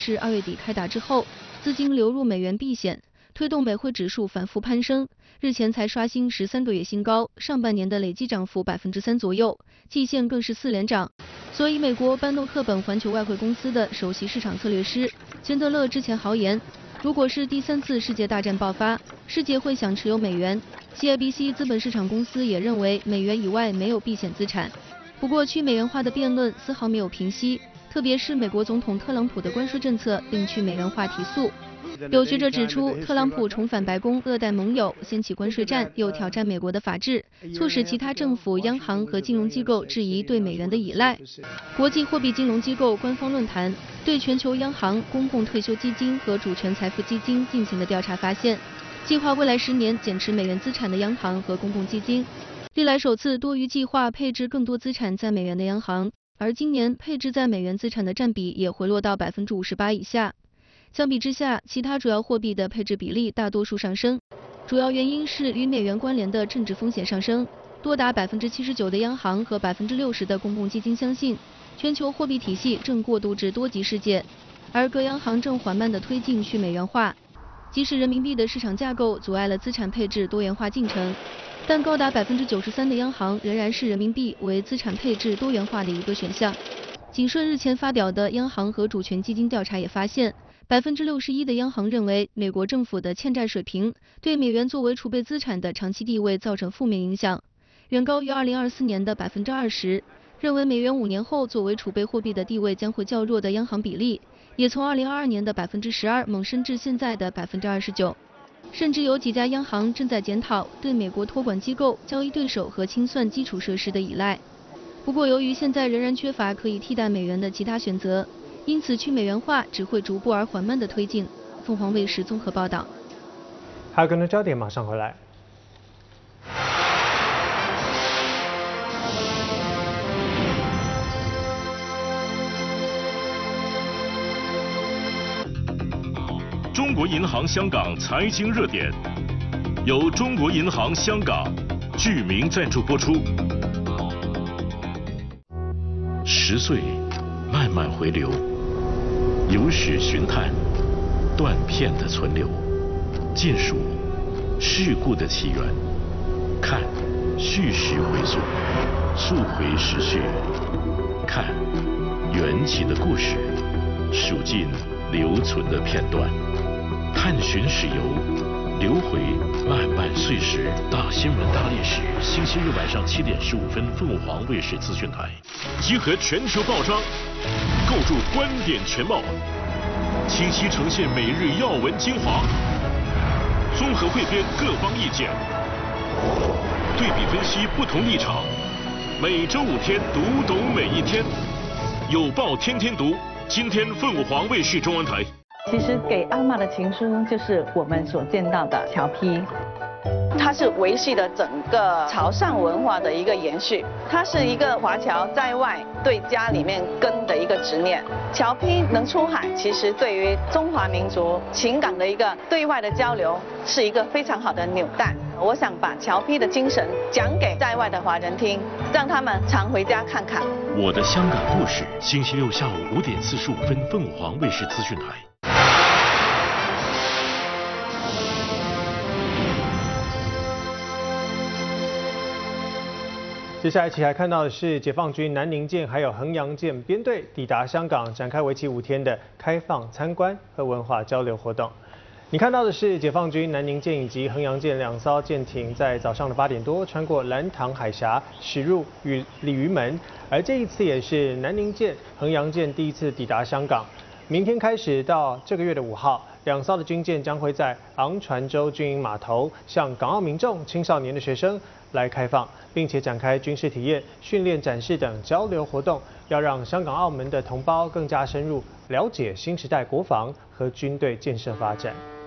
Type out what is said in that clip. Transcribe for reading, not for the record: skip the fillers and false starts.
至2月底开打之后，资金流入美元避险，推动美汇指数反复攀升，日前才刷新13个月新高，上半年的累计涨幅3%左右，季线更是4连涨。所以，美国班诺克本环球外汇公司的首席市场策略师钱德勒之前豪言，如果是第3次世界大战爆发，世界会想持有美元。CIBC 资本市场公司也认为，美元以外没有避险资产。不过，去美元化的辩论丝毫没有平息。特别是美国总统特朗普的关税政策令去美元化提速。有学者指出，特朗普重返白宫恶待盟友，掀起关税战，又挑战美国的法治，促使其他政府、央行和金融机构质疑对美元的依赖。国际货币金融机构官方论坛对全球央行、公共退休基金和主权财富基金进行的调查发现，计划未来10年减持美元资产的央行和公共基金，历来首次多于计划配置更多资产在美元的央行。而今年配置在美元资产的占比也回落到58%以下。相比之下，其他主要货币的配置比例大多数上升，主要原因是与美元关联的政治风险上升。多达79%的央行和60%的公共基金相信，全球货币体系正过渡至多极世界，而各央行正缓慢地推进去美元化。即使人民币的市场架构阻碍了资产配置多元化进程，但高达93%的央行仍然视人民币为资产配置多元化的一个选项。景顺日前发表的央行和主权基金调查也发现，61%的央行认为美国政府的欠债水平对美元作为储备资产的长期地位造成负面影响，远高于2024年的20%。认为美元5年后作为储备货币的地位将会较弱的央行比例，也从2022年的12%猛升至现在的29%。甚至有几家央行正在检讨对美国托管机构、交易对手和清算基础设施的依赖。不过，由于现在仍然缺乏可以替代美元的其他选择，因此去美元化只会逐步而缓慢地推进。凤凰卫视综合报道。 还有更多焦点马上回来。 中国银行香港财经热点，由中国银行香港巨名赞助播出。10岁，慢慢回流，有史寻探，断片的存留，见数事故的起源，看叙事回溯，溯回时序，看缘起的故事，数尽留存的片段。探寻史游，流回漫漫岁时。大新闻大历史，星期日晚上7点15分，凤凰卫视资讯台，集合全球报章，构筑观点全貌，清晰呈现每日要闻精华，综合汇编各方意见，对比分析不同立场。每周5天，读懂每一天。有报天天读，今天凤凰卫视中文台。 其实给阿嬷的情书就是我们所见到的侨批，它是维系了整个潮汕文化的一个延续，它是一个华侨在外对家里面根的一个执念。侨批能出海，其实对于中华民族情感的一个对外的交流是一个非常好的纽带。我想把侨批的精神讲给在外的华人听，让他们常回家看看。 我的香港故事，星期六下午5点45分，凤凰卫视资讯台。 接下来一起来看到的是解放军南宁舰还有衡阳舰编队抵达香港，展开为期5天的开放参观和文化交流活动。你看到的是解放军南宁舰以及衡阳舰2艘舰艇在早上的8点多穿过兰塘海峡驶入鲤鱼门，而这一次也是南宁舰、衡阳舰第一次抵达香港。明天开始到这个月的5号，2艘的军舰将会在昂船洲军营码头向港澳民众、青少年的学生来开放，并且展开军事体验、训练、展示等交流活动，要让香港、澳门的同胞更加深入了解新时代国防和军队建设发展。